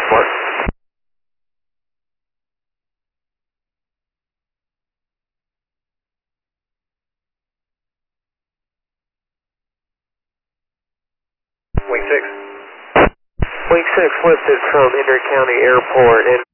Mark. Wing 6. Wing 6 lifted from Inter County Airport and